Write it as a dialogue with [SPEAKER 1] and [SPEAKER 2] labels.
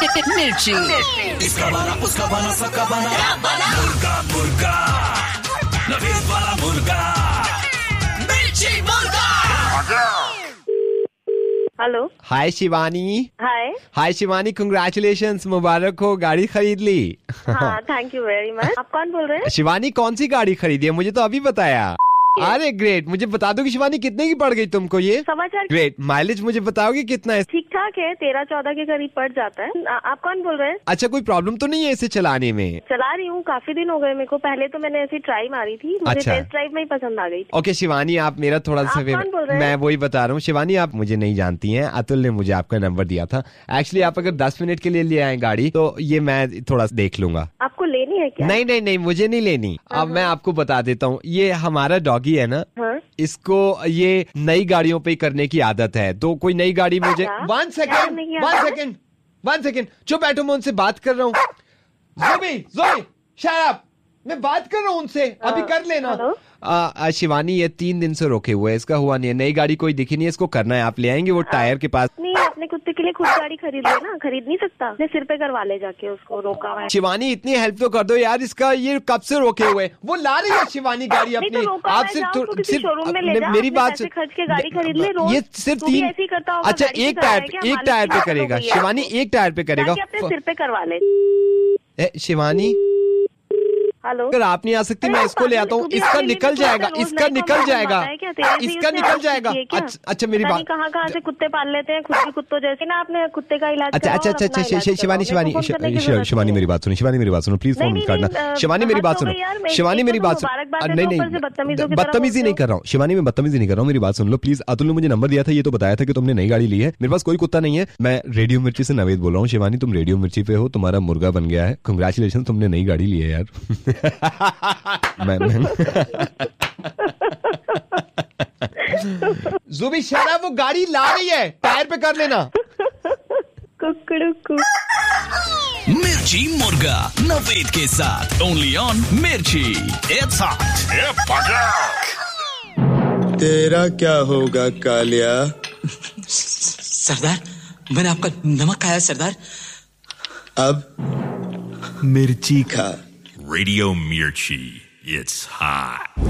[SPEAKER 1] मिर्ची।
[SPEAKER 2] इसका बना उसका बना सबका बना मुर्गा मुर्गा नवीद वाला मुर्गा मिर्ची मुर्गा।
[SPEAKER 3] हेलो।
[SPEAKER 4] हाय शिवानी।
[SPEAKER 3] हाय
[SPEAKER 4] शिवानी, कंग्रेचुलेशंस, मुबारक हो, गाड़ी खरीद ली।
[SPEAKER 3] हाँ, थैंक यू वेरी मच। आप कौन बोल रहे हैं?
[SPEAKER 4] शिवानी, कौन सी गाड़ी खरीदी है? मुझे तो अभी बताया। अरे ग्रेट, मुझे बता दो कि शिवानी कितने की पड़ गई तुमको ये?
[SPEAKER 3] 4.25।
[SPEAKER 4] ग्रेट, माइलेज मुझे बताओगे कितना है?
[SPEAKER 3] ठीक ठाक है, 13-14 के करीब पड़ जाता है। आप कौन बोल रहे हैं?
[SPEAKER 4] अच्छा, कोई प्रॉब्लम तो नहीं है इसे चलाने में?
[SPEAKER 3] चला रही हूँ, काफी दिन हो गए मेरे को। पहले तो मैंने ऐसी ट्राई मारी थी, मुझे
[SPEAKER 4] अच्छा।
[SPEAKER 3] टेस्ट ड्राइव में ही पसंद आ गई थी।
[SPEAKER 4] ओके शिवानी, आप मेरा थोड़ा सा
[SPEAKER 3] आप कौन बोल रहे हैं?
[SPEAKER 4] मैं वही बता रहा हूँ शिवानी, आप मुझे नहीं जानती हैं। अतुल ने मुझे आपका नंबर दिया था। एक्चुअली आप अगर 10 मिनट के लिए ले आए गाड़ी तो ये मैं थोड़ा देख लूंगा।
[SPEAKER 3] आपको लेनी है क्या?
[SPEAKER 4] नहीं, मुझे नहीं लेनी। अब मैं आपको बता देता हूँ, ये हमारा डॉगी है ना, इसको ये नई गाड़ियों पे करने की आदत है। तो कोई नई गाड़ी मुझे 1 सेकेंड चुप बैठो, मैं उनसे बात कर रहा हूँ। ज़ोबी शट अप, मैं बात कर रहा हूँ उनसे, अभी कर लेना। शिवानी, ये 3 दिन से रोके हुए, इसका हुआ नहीं है। नई गाड़ी कोई दिखी नहीं है, इसको करना है। आप ले आएंगे वो टायर के पास?
[SPEAKER 3] नहीं, अपने कुत्ते के लिए खुद गाड़ी खरीद लेना। खरीद नहीं सकता? अपने सिर पे करवा ले जाके, उसको रोका हुआ है।
[SPEAKER 4] शिवानी, इतनी हेल्प तो कर दो यार, इसका ये कब से रोके हुए? वो ला रही है शिवानी गाड़ी अपनी। आप सिर्फ मेरी बात
[SPEAKER 3] खर्च के गाड़ी खरीद ले।
[SPEAKER 4] ये सिर्फ 3। अच्छा, एक टायर पे करेगा शिवानी, एक टायर पे करेगा।
[SPEAKER 3] अपने सिर पे करवा ले।
[SPEAKER 4] शिवानी,
[SPEAKER 3] हेलो।
[SPEAKER 4] अगर आप नहीं आ सकती, मैं इसको ले आता हूँ। इसका निकल जाएगा। अच्छा, मेरी बात।
[SPEAKER 3] कहाँ से कुत्ते पाल लेते हैं खुद भी कुत्तों जैसे ना, आपने कुत्ते का इलाज।
[SPEAKER 4] अच्छा, शिवानी मेरी बात सुनो प्लीज, फोन मत काटना। शिवानी मेरी बात सुनो। नहीं, बदतमीजी नहीं कर रहा हूँ शिवानी, मैं बदतमीजी नहीं कर रहा हूँ, मेरी बात सुन लो प्लीज। अतुल ने मुझे नंबर दिया था, ये तो बताया था कि तुमने नई गाड़ी ली है। मेरे पास कोई कुत्ता नहीं है। मैं रेडियो मिर्ची से नवेद बोल रहा हूँ। शिवानी, तुम रेडियो मिर्ची पे हो, तुम्हारा मुर्गा बन गया है। कंग्रेचुलेशन, तुमने नई गाड़ी ली है यार। ज़ुबी शराब, वो गाड़ी ला रही है, टायर पे कर लेना।
[SPEAKER 2] मिर्ची मुर्गा नवेद के साथ ओनली ऑन मिर्ची। It's hot.
[SPEAKER 5] तेरा क्या होगा कालिया?
[SPEAKER 6] सरदार, मैंने आपका नमक खाया सरदार।
[SPEAKER 5] अब मिर्ची खा।
[SPEAKER 2] रेडियो मिर्ची, इट्स हॉट।